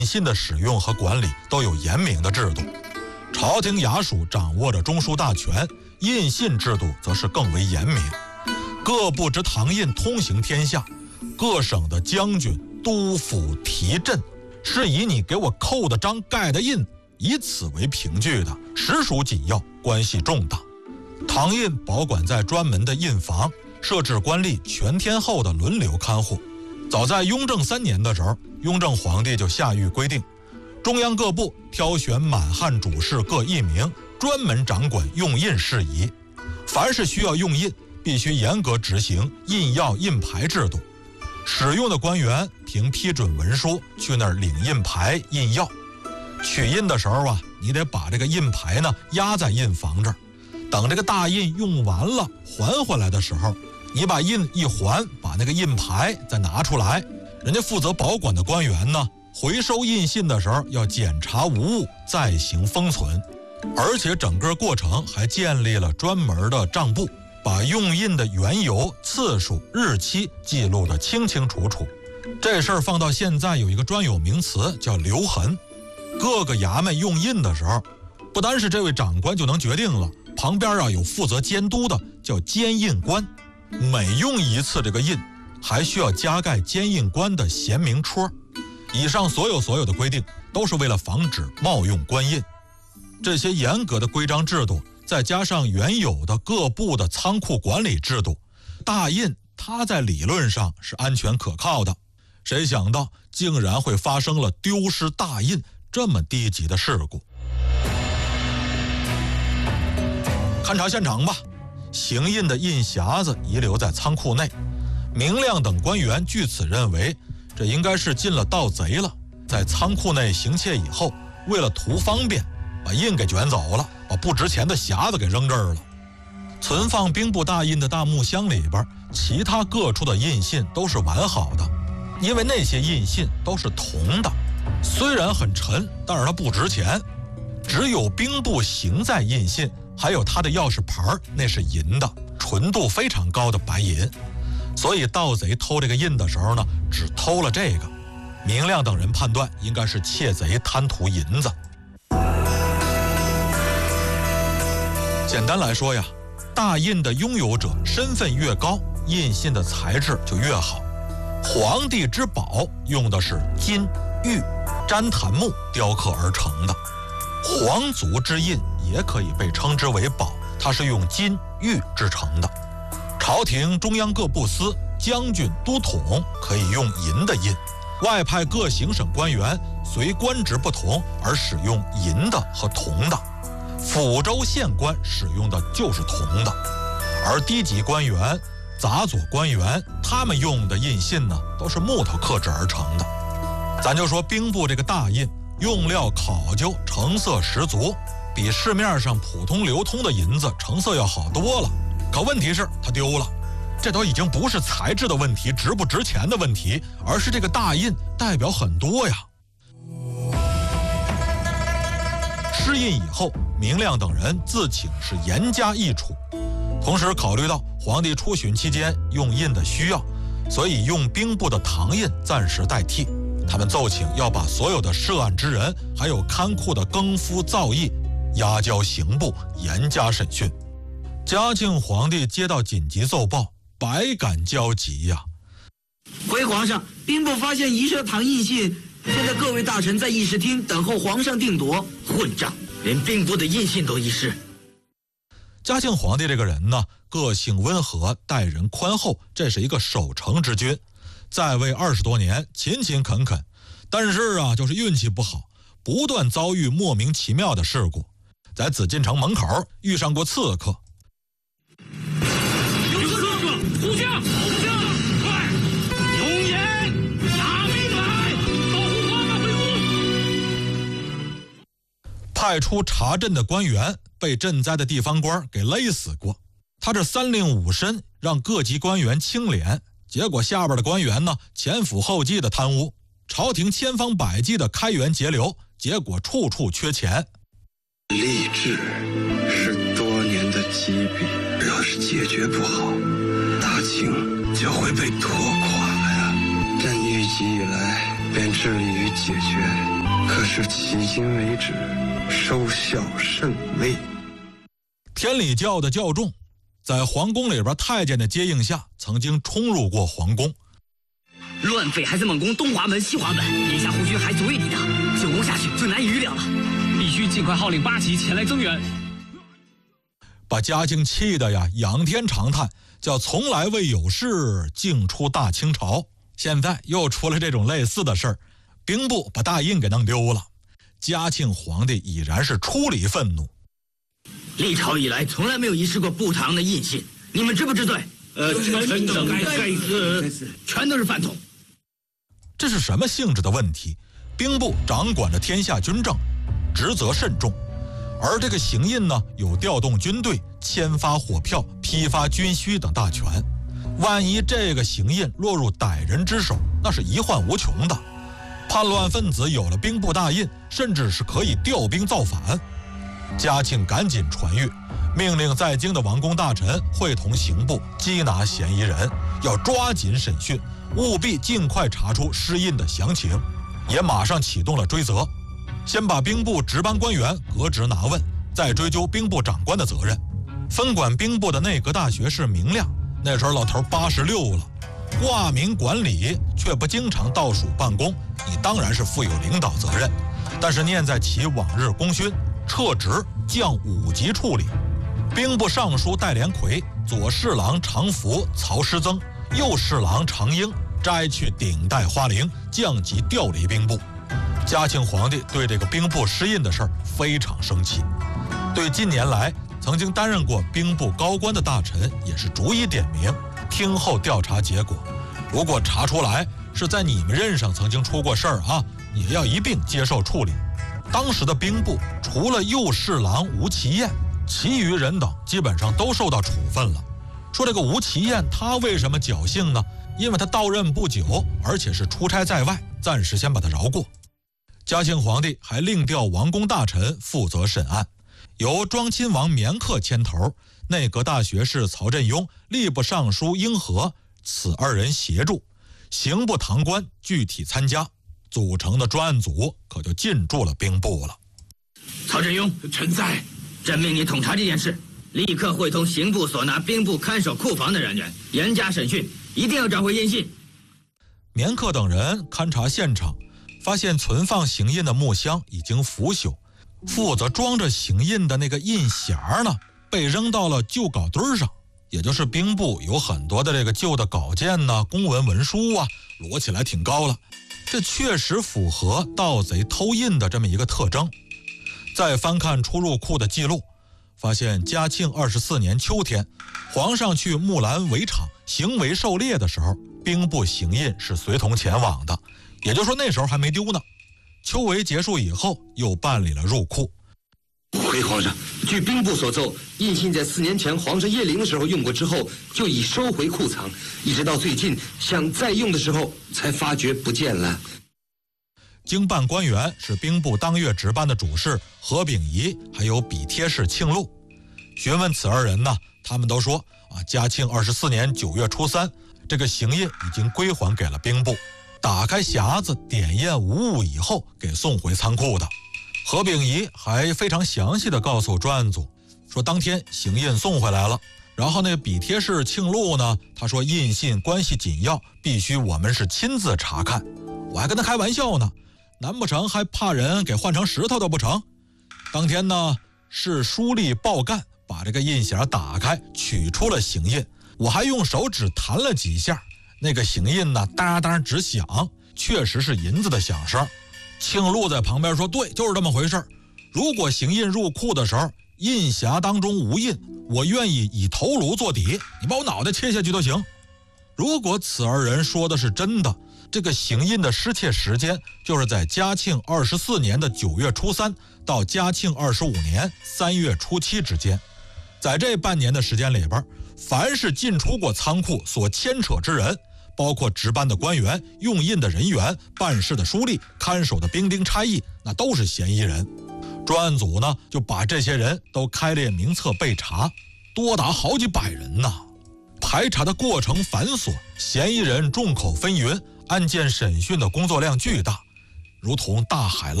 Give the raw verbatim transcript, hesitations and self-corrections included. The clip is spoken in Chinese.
印信的使用和管理都有严明的制度，朝廷衙署掌握着中枢大权，印信制度则是更为严明。各部之唐印通行天下，各省的将军、督抚、提镇是以你给我扣的章、盖的印，以此为凭据的，实属紧要，关系重大。唐印保管在专门的印房，设置官吏全天候的轮流看护。早在雍正三年的时候，雍正皇帝就下谕规定，中央各部挑选满汉主事各一名，专门掌管用印事宜。凡是需要用印，必须严格执行印药印牌制度。使用的官员凭批准文书去那儿领印牌、印药。取印的时候啊，你得把这个印牌呢压在印房这儿，等这个大印用完了还回来的时候，你把印一还，把那个印牌再拿出来，人家负责保管的官员呢，回收印信的时候要检查无误，再行封存。而且整个过程还建立了专门的账簿，把用印的缘由、次数、日期记录得清清楚楚。这事儿放到现在有一个专有名词叫留痕。各个衙门用印的时候，不单是这位长官就能决定了，旁边啊有负责监督的叫监印官。每用一次这个印，还需要加盖监印官的贤明戳。以上所有所有的规定，都是为了防止冒用官印。这些严格的规章制度，再加上原有的各部的仓库管理制度，大印它在理论上是安全可靠的。谁想到竟然会发生了丢失大印这么低级的事故。勘察现场吧，行印的印匣子遗留在仓库内，明亮等官员据此认为，这应该是进了盗贼了，在仓库内行窃以后，为了图方便，把印给卷走了，把不值钱的匣子给扔这儿了。存放兵部大印的大木箱里边，其他各处的印信都是完好的，因为那些印信都是铜的，虽然很沉，但是它不值钱。只有兵部行在印信还有它的钥匙牌，那是银的，纯度非常高的白银。所以盗贼偷这个印的时候呢，只偷了这个。明亮等人判断应该是窃贼贪图银子。简单来说呀，大印的拥有者身份越高，印信的材质就越好。皇帝之宝用的是金、玉、粘檀木雕刻而成的，皇族之印也可以被称之为宝，它是用金、玉制成的。朝廷中央各部司、将军、都统可以用银的印，外派各行省官员随官职不同而使用银的和铜的。抚州县官使用的就是铜的，而低级官员、杂佐官员他们用的印信呢，都是木头刻制而成的。咱就说兵部这个大印，用料考究，成色十足，比市面上普通流通的银子成色要好多了。可问题是它丢了，这都已经不是材质的问题，值不值钱的问题，而是这个大印代表很多呀。失印以后，明亮等人自请是严加议处，同时考虑到皇帝出巡期间用印的需要，所以用兵部的唐印暂时代替。他们奏请要把所有的涉案之人，还有看库的更夫造诣押交刑部严加审讯。嘉靖皇帝接到紧急奏报，百感交集呀、 啊！回皇上，兵部发现遗失唐印信，现在各位大臣在议事厅等候皇上定夺。混账，连兵部的印信都遗失。 嘉庆皇帝这个人呢，个性温和，待人宽厚，这是一个守成之君。在位二十多年，勤勤恳恳，但是啊，就是运气不好，不断遭遇莫名其妙的事故。在紫禁城门口遇上过刺客。 有刺客，呼驾，呼驾，快！永言，拿命来，保护皇上回宫。 派出查镇的官员被赈灾的地方官给勒死过。他这三令五申，让各级官员清廉。结果下边的官员呢，前赴后继的贪污，朝廷千方百计的开源节流，结果处处缺钱。 吏治是多年的积弊，要是解决不好，大清就会被拖垮呀。朕预计以来， 便致力于解决，可是迄今为止收效甚微。 天理教的教众在皇宫里边太监的接应下，曾经冲入过皇宫。 乱匪还在猛攻东华门、西华门，眼下胡军还足以抵挡，久攻下去就难以预料了，必须尽快号令八旗前来增援。 把嘉靖气得呀仰天长叹，叫从来未有事，竟出大清朝。现在又出了这种类似的事儿，兵部把大印给弄丢了。嘉庆皇帝已然是出离愤怒。 历朝以来从来没有遗失过部堂的印信，你们知不知罪？ 呃，臣等该该死， 全都是饭桶。 这是什么性质的问题？兵部掌管着天下军政，职责慎重。而这个行印呢，有调动军队、签发火票、批发军需等大权。万一这个行印落入歹人之手，那是遗患无穷的。叛乱分子有了兵部大印，甚至是可以调兵造反。嘉庆赶紧传谕，命令在京的王公大臣会同刑部缉拿嫌疑人，要抓紧审讯，务必尽快查出失印的详情，也马上启动了追责。先把兵部值班官员革职拿问，再追究兵部长官的责任。分管兵部的内阁大学士明亮，那时候老头八十六了，挂名管理却不经常到署办公，你当然是负有领导责任。但是念在其往日功勋，撤职降五级处理。兵部尚书戴连魁、左侍郎常福、曹师曾、右侍郎常英摘去顶戴花翎，降级调离兵部。嘉庆皇帝对这个兵部失印的事儿非常生气，对近年来曾经担任过兵部高官的大臣也是逐一点名，听候调查结果。如果查出来是在你们任上曾经出过事儿啊，也要一并接受处理。当时的兵部除了右侍郎吴其彦，其余人等基本上都受到处分了。说这个吴其彦他为什么侥幸呢？因为他到任不久，而且是出差在外，暂时先把他饶过。嘉庆皇帝还另调王公大臣负责审案，由庄亲王绵克牵头，内阁大学士曹振庸、吏部尚书英和此二人协助，刑部堂官具体参加，组成的专案组可就进驻了兵部了。 曹振庸， 臣在。 朕命你统查这件事，立刻会同刑部所拿兵部看守库房的人员严加审讯，一定要找回印信。 绵克等人勘察现场，发现存放行印的木箱已经腐朽，负责装着行印的那个印匣呢，被扔到了旧稿堆上，也就是兵部有很多的这个旧的稿件呐、公文文书啊，摞起来挺高了。这确实符合盗贼偷印的这么一个特征。再翻看出入库的记录，发现嘉庆二十四年秋天，皇上去木兰围场行为狩猎的时候，兵部行印是随同前往的，也就是说那时候还没丢呢。秋闱结束以后，又办理了入库。 回皇上，据兵部所奏，印信在四年前皇上谒陵的时候用过之后，就已收回库藏，一直到最近想再用的时候，才发觉不见了。 经办官员是兵部当月值班的主事何秉仪，还有笔帖式庆禄。询问此二人呢，他们都说啊，嘉庆二十四年九月初三，这个行印已经归还给了兵部，打开匣子点验无误以后，给送回仓库的。何秉仪还非常详细的告诉专案组，说当天行印送回来了，然后那笔帖式庆禄呢，他说印信关系紧要，必须我们是亲自查看。我还跟他开玩笑呢，难不成还怕人给换成石头的不成？当天呢，是书吏报干把这个印匣打开，取出了行印，我还用手指弹了几下，那个行印呢，当当直响，确实是银子的响声。庆禄在旁边说，对，就是这么回事。如果行印入库的时候，印匣当中无印，我愿意以头颅做底，你把我脑袋切下去都行。如果此二人说的是真的，这个行印的失窃时间就是在嘉庆二十四年的九月初三到嘉庆二十五年三月初七之间，在这半年的时间里边，凡是进出过仓库所牵扯之人，包括值班的官员、用印的人员、办事的书吏、看守的兵丁差役，那都是嫌疑人。专案组呢，就把这些人都开列名册备查，多达好几百人呐。排查的过程繁琐，嫌疑人众口纷纭， 案件审讯的工作量巨大，如同大海